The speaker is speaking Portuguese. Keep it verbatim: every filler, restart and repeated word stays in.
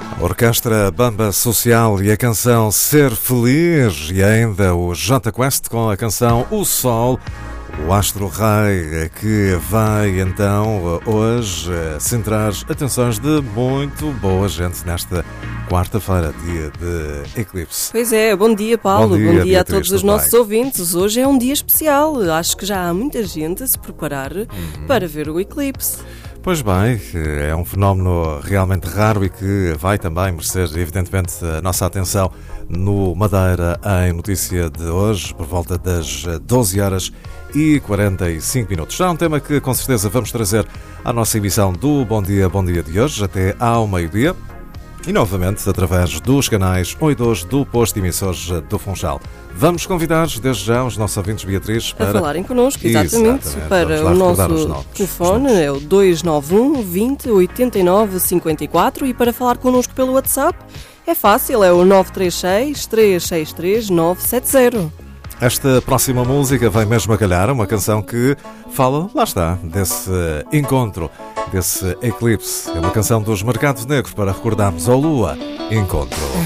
Orquestra Bamba Social e a canção Ser Feliz, e ainda o Jota Quest com a canção O Sol, o astro rei, que vai então hoje centrar atenções de muito boa gente nesta quarta-feira, dia de eclipse. Pois é, bom dia Paulo, bom dia, bom dia Beatriz, a todos os tudo nossos bem? ouvintes. Hoje é um dia especial, acho que já há muita gente a se preparar Uhum. para ver o eclipse. Pois bem, é um fenómeno realmente raro e que vai também merecer, evidentemente, a nossa atenção no Madeira em notícia de hoje, por volta das doze horas e quarenta e cinco minutos. Já é um tema que com certeza vamos trazer à nossa emissão do Bom Dia, Bom Dia de hoje, até ao meio-dia. E novamente através dos canais um e dois do posto de emissores do Funchal. Vamos convidar desde já os nossos ouvintes, Beatriz, para A falarem connosco, exatamente, Exatamente. para Vamos lá o recordar os nosso novos- telefone, os novos. é o dois nove um, vinte, oitenta e nove, cinquenta e quatro, e para falar connosco pelo WhatsApp é fácil, é o nove três seis, três seis três, nove sete zero. Esta próxima música vem mesmo a calhar, uma canção que fala, lá está, desse encontro, desse eclipse. É uma canção dos Mercados Negros para recordarmos ao Lua Encontro.